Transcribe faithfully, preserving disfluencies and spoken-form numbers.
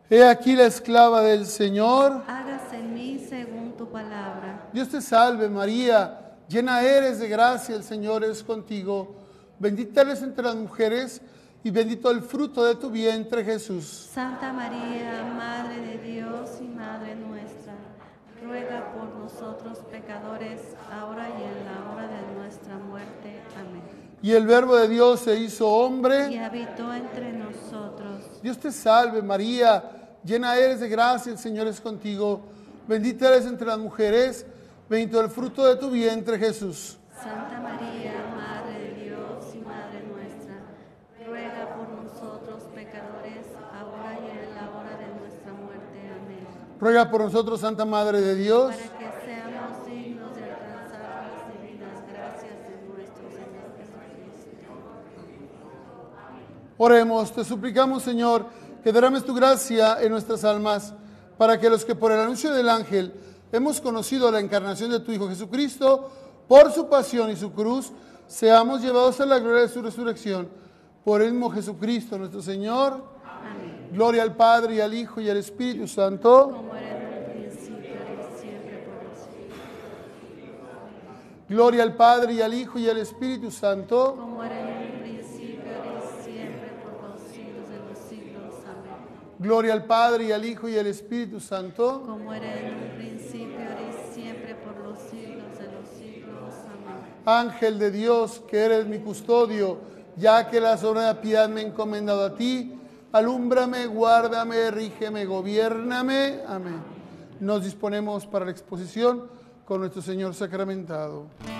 He aquí la esclava del Señor. Hágase en mí según tu palabra. Dios te salve María, llena eres de gracia, el Señor es contigo. Bendita eres entre las mujeres y bendito el fruto de tu vientre, Jesús. Santa María, Madre de Dios y Madre nuestra, ruega por nosotros pecadores, ahora y en la hora de nuestra muerte. Amén. Y el Verbo de Dios se hizo hombre y habitó entre nosotros. Dios te salve María, llena eres de gracia, el Señor es contigo. Bendita eres entre las mujeres, bendito el fruto de tu vientre, Jesús. Santa María, Madre de Dios y Madre nuestra, ruega por nosotros pecadores, ahora y en la hora de nuestra muerte. Amén. Ruega por nosotros, Santa Madre de Dios, para que seamos dignos de alcanzar las divinas gracias de nuestro Señor Jesucristo. Oremos, te suplicamos, Señor, que derrames tu gracia en nuestras almas, para que los que por el anuncio del ángel hemos conocido la encarnación de tu Hijo Jesucristo, por su pasión y su cruz, seamos llevados a la gloria de su resurrección. Por el mismo Jesucristo nuestro Señor. Amén. Gloria al Padre, y al Hijo, y al Espíritu Santo. Como era en un principio, y siempre, por los siglos. Gloria al Padre, y al Hijo, y al Espíritu Santo. Como era en un principio, y siempre, por los siglos de los siglos. Amén. Gloria al Padre, y al Hijo, y al Espíritu Santo. Como era en un principio, y siempre, por los siglos de los siglos. Amén. Ángel de Dios, que eres mi custodio, ya que la soberana piedad me he encomendado a ti, alúmbrame, guárdame, rígeme, gobiérname. Amén. Nos disponemos para la exposición con nuestro Señor sacramentado.